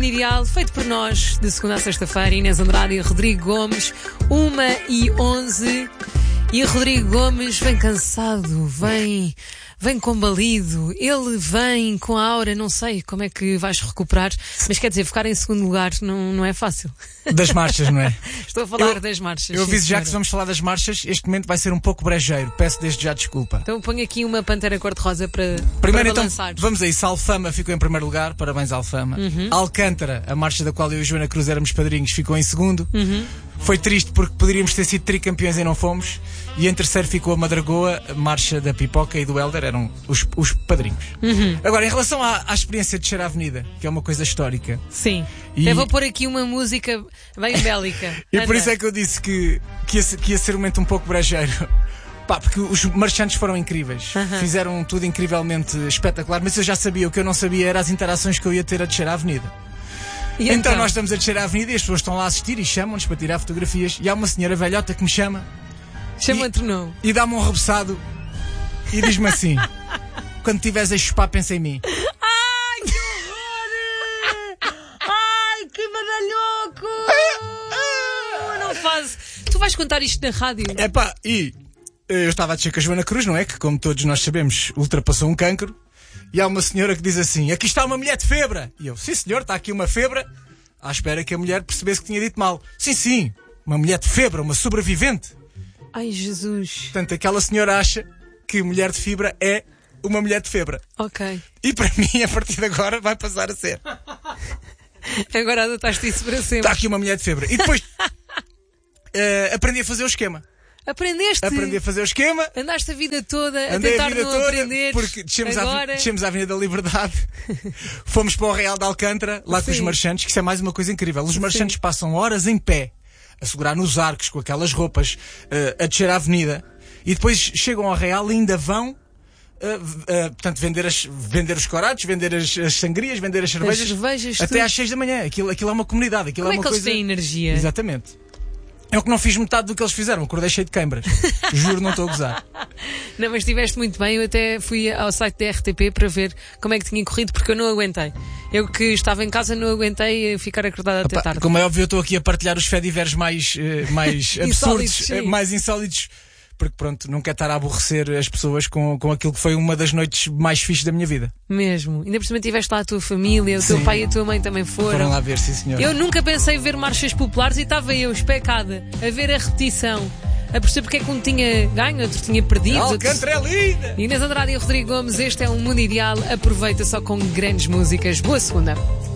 Ideal, feito por nós, de segunda a sexta-feira. Inês Andrade e Rodrigo Gomes, 1h11. E Rodrigo Gomes vem cansado, vem combalido, ele vem com a aura, não sei como é que vais recuperar, mas quer dizer, ficar em segundo lugar não é fácil. Das marchas, não é? Estou a falar das marchas. Eu aviso já que vamos falar das marchas, este momento vai ser um pouco brejeiro, peço desde já desculpa. Então ponho aqui uma pantera cor-de-rosa para primeiro então, balançar. vamos a isso. Alfama ficou em primeiro lugar, parabéns Alfama. Alcântara, a marcha da qual eu e a Joana Cruz éramos padrinhos, ficou em segundo. Foi triste porque poderíamos ter sido tricampeões e não fomos. E em terceiro ficou a Madragoa, a marcha da Pipoca e do Helder, eram os padrinhos. Agora, em relação à experiência de descer a avenida, que é uma coisa histórica. Sim, até vou pôr aqui uma música bem bélica. E por isso é que eu disse que ia ser um momento um pouco brejeiro. Pá, porque os marchantes foram incríveis. Fizeram tudo incrivelmente espetacular, mas eu já sabia, o que eu não sabia era as interações que eu ia ter a descer a avenida. E então nós estamos a descer a avenida e as pessoas estão lá a assistir e chamam-nos para tirar fotografias. E há uma senhora velhota que me chama. Chama-te não. E dá-me um rebuçado e diz-me assim: quando tiveres a chupar, pensa em mim. Ai, que horror! Ai, que badalhoco! Não faz. Tu vais contar isto na rádio? Epá, e eu estava a descer com a Joana Cruz, não é? Que, como todos nós sabemos, ultrapassou um cancro. E há uma senhora que diz assim: aqui está uma mulher de febra. E eu: sim senhor, está aqui uma febra. À espera que a mulher percebesse que tinha dito mal. Sim, uma mulher de febra, uma sobrevivente. Ai, Jesus. Portanto, aquela senhora acha que mulher de fibra é uma mulher de febra. Ok. E para mim, a partir de agora, vai passar a ser. Agora adotaste isso para sempre. Está aqui uma mulher de febra. E depois aprendi a fazer o esquema. Aprendeste? Aprendi a fazer o esquema. Andaste a vida toda a Andei tentar a vida não toda, aprender. porque descemos agora... à Avenida da Liberdade. Fomos para o Real de Alcântara, lá com os marchantes, que isso é mais uma coisa incrível. Os marchantes passam horas em pé, a segurar nos arcos, com aquelas roupas, a descer a avenida, e depois chegam ao Real e ainda vão portanto, vender os corados, vender as sangrias, vender as cervejas até às 6 da manhã. Aquilo é uma comunidade. Aquilo Como é uma eles têm energia? Exatamente. É o que não fiz metade do que eles fizeram. Acordei cheio de queimbras. Juro, não estou a gozar. Não, mas estiveste muito bem. Eu até fui ao site da RTP para ver como é que tinha corrido, porque eu não aguentei. Eu que estava em casa não aguentei ficar acordada até tarde. Como é óbvio, eu estou aqui a partilhar os fediveres mais absurdos, mais insólitos. Porque pronto, não quero estar a aborrecer as pessoas com aquilo que foi uma das noites mais fixes da minha vida. Mesmo. Ainda por cima tiveste lá a tua família, o teu pai e a tua mãe também foram lá ver, sim senhor. Eu nunca pensei ver marchas populares e estava eu, especada, a ver a repetição, a perceber porque é que um tinha ganho, outro tinha perdido. Alcântara é linda! Inês Andrade e Rodrigo Gomes, este é um Mundo Ideal. Aproveita só com grandes músicas. Boa segunda.